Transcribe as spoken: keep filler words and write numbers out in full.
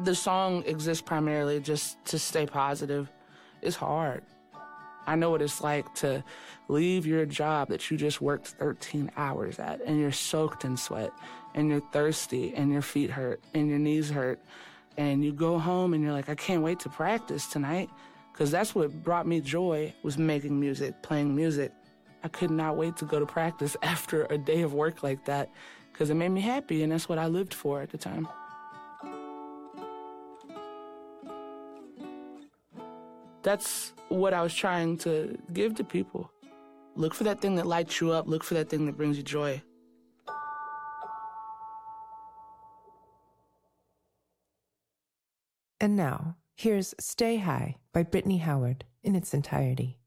The song exists primarily just to stay positive. It's hard. I know what it's like to leave your job that you just worked thirteen hours at, and you're soaked in sweat, and you're thirsty, and your feet hurt, and your knees hurt, and you go home and you're like, I can't wait to practice tonight, because that's what brought me joy, was making music, playing music. I could not wait to go to practice after a day of work like that, because it made me happy, and that's what I lived for at the time. That's what I was trying to give to people. Look for that thing that lights you up. Look for that thing that brings you joy. And now, here's Stay High by Brittany Howard in its entirety.